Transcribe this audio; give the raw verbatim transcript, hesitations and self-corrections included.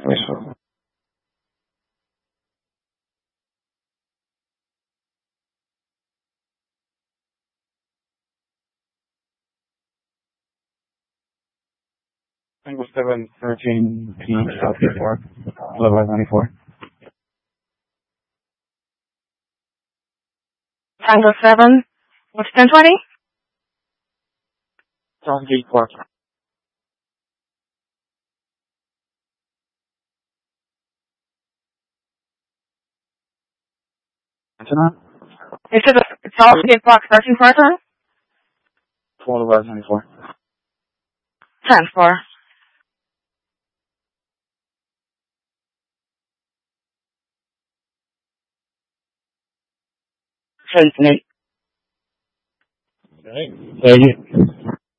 Eso. Tango seven thirteen P Southgate Park, Boulevard ninety-four. Tango seven, what's ten twenty? Southgate Park. Antonin? Is it a Southgate Park searching for a turn? Boulevard ninety-four. ten four. Jason eight. Okay. Thank you.